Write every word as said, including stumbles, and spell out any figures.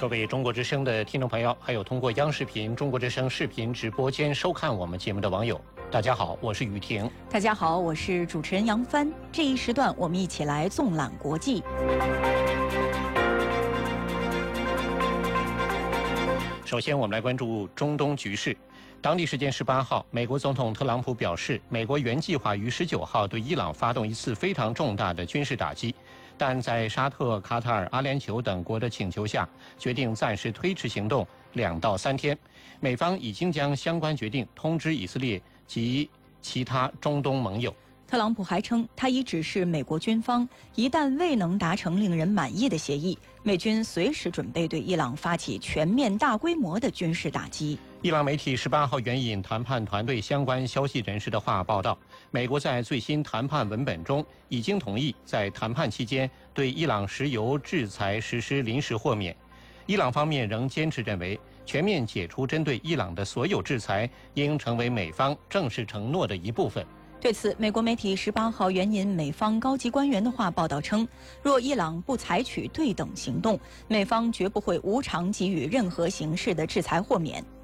各位中国之声的听众朋友，还有通过央视频、中国之声视频直播间收看我们节目的网友，大家好，我是雨婷。 大家好，我是主持人杨帆。这一时段，我们一起来纵览国际。 首先，我们来关注中东局势。当地时间十八号，美国总统特朗普表示，美国原计划于十九号对伊朗发动一次非常重大的军事打击，但在沙特、卡塔尔、阿联酋等国的请求下，决定暂时推迟行动两到三天。美方已经将相关决定通知以色列及其他中东盟友。 特朗普还称，他已指示美国军方，一旦未能达成令人满意的协议，美军随时准备对伊朗发起全面大规模的军事打击。 伊朗媒体十八号援引谈判团队相关消息人士的话报道，美国在最新谈判文本中已经同意在谈判期间对伊朗石油制裁实施临时豁免。伊朗方面仍坚持认为，全面解除针对伊朗的所有制裁应成为美方正式承诺的一部分。 对此，美国媒体十八号援引美方高级官员的话报道称，若伊朗不采取对等行动，美方绝不会无偿给予任何形式的制裁豁免。